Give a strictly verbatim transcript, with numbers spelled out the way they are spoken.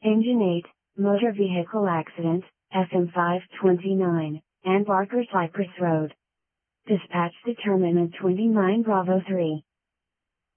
Engine eight, Motor Vehicle Accident, S M five twenty-nine, Ann Barker Cypress Road. Dispatch Determinant twenty-nine Bravo three.